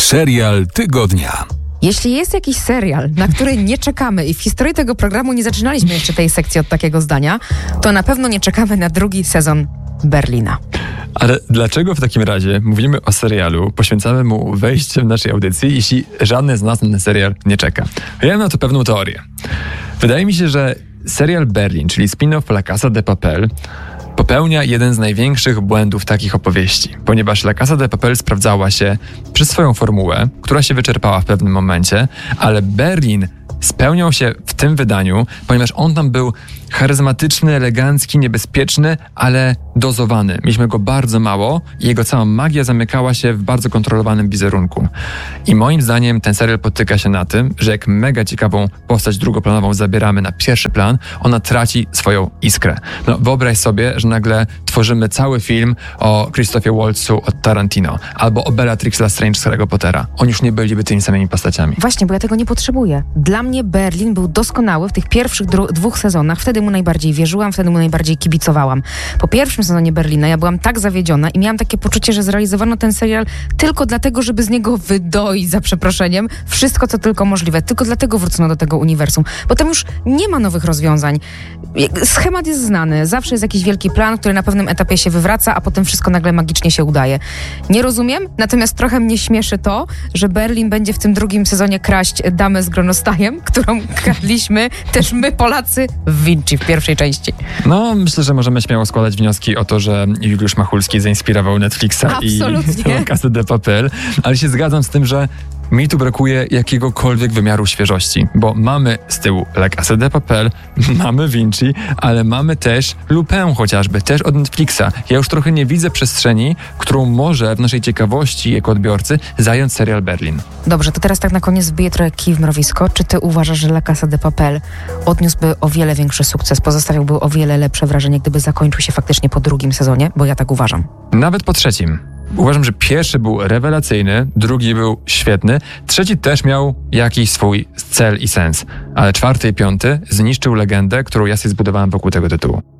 Serial tygodnia. Jeśli jest jakiś serial, na który nie czekamy i w historii tego programu nie zaczynaliśmy jeszcze tej sekcji od takiego zdania, to na pewno nie czekamy na drugi sezon Berlina. Ale dlaczego w takim razie mówimy o serialu, poświęcamy mu wejście w naszej audycji, jeśli żadny z nas na ten serial nie czeka? Ja mam na to pewną teorię. Wydaje mi się, że serial Berlin, czyli spin-off La Casa de Papel, popełnia jeden z największych błędów takich opowieści, ponieważ La Casa de Papel sprawdzała się przez swoją formułę, która się wyczerpała w pewnym momencie, ale Berlin spełniał się w tym wydaniu, ponieważ on tam był charyzmatyczny, elegancki, niebezpieczny, ale dozowany. Mieliśmy go bardzo mało i jego cała magia zamykała się w bardzo kontrolowanym wizerunku. I moim zdaniem ten serial potyka się na tym, że jak mega ciekawą postać drugoplanową zabieramy na pierwszy plan, ona traci swoją iskrę. No, wyobraź sobie, że nagle tworzymy cały film o Christophie Waltzu od Tarantino, albo o Bellatrix Lestrange z Harry'ego Pottera. Oni już nie byliby tymi samymi postaciami. Właśnie, bo ja tego nie potrzebuję. Dla mnie Berlin był doskonały w tych pierwszych dwóch sezonach. Wtedy mu najbardziej wierzyłam, wtedy mu najbardziej kibicowałam. Po pierwszym sezonie Berlina ja byłam tak zawiedziona i miałam takie poczucie, że zrealizowano ten serial tylko dlatego, żeby z niego wydoić, za przeproszeniem, wszystko, co tylko możliwe. Tylko dlatego wrócono do tego uniwersum. Bo tam już nie ma nowych rozwiązań. Schemat jest znany. Zawsze jest jakiś wielki plan, który na pewnym etapie się wywraca, a potem wszystko nagle magicznie się udaje. Nie rozumiem, natomiast trochę mnie śmieszy to, że Berlin będzie w tym drugim sezonie kraść damę z gronostajem, którą kradliśmy też my, Polacy, w Vinci w pierwszej części. No, myślę, że możemy śmiało składać wnioski o to, że Juliusz Machulski zainspirował Netflixa i La Casa de Papel, ale się zgadzam z tym, że mi tu brakuje jakiegokolwiek wymiaru świeżości, bo mamy z tyłu La Casa de Papel, mamy Vinci, ale mamy też Lupin chociażby, też od Netflixa. Ja już trochę nie widzę przestrzeni, którą może w naszej ciekawości jako odbiorcy zająć serial Berlin. Dobrze, to teraz tak na koniec wbiję trochę kij w mrowisko. Czy ty uważasz, że La Casa de Papel odniósłby o wiele większy sukces, pozostawiłby o wiele lepsze wrażenie, gdyby zakończył się faktycznie po drugim sezonie? Bo ja tak uważam. Nawet po trzecim. Uważam, że pierwszy był rewelacyjny, drugi był świetny, trzeci też miał jakiś swój cel i sens, ale czwarty i piąty zniszczył legendę, którą ja sobie zbudowałem wokół tego tytułu.